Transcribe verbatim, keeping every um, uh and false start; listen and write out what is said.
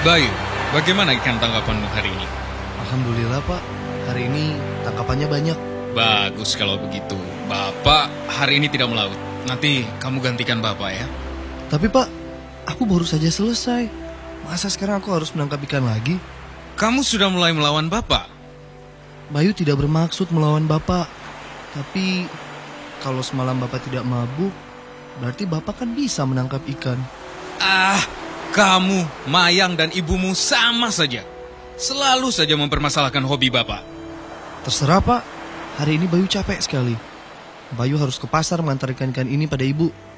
Bayu, bagaimana ikan tangkapanmu hari ini? Alhamdulillah Pak, hari ini tangkapannya banyak. Bagus kalau begitu. Bapak hari ini tidak melaut. Nanti kamu gantikan Bapak ya. Tapi Pak, aku baru saja selesai. Masa sekarang aku harus menangkap ikan lagi? Kamu sudah mulai melawan Bapak? Bayu tidak bermaksud melawan Bapak. Tapi kalau semalam Bapak tidak mabuk, berarti Bapak kan bisa menangkap ikan. Ah, kamu, Mayang dan ibumu sama saja. Selalu saja mempermasalahkan hobi Bapak. Terserah Pak, hari ini Bayu capek sekali. Bayu harus ke pasar mengantarkan ikan ini pada ibu.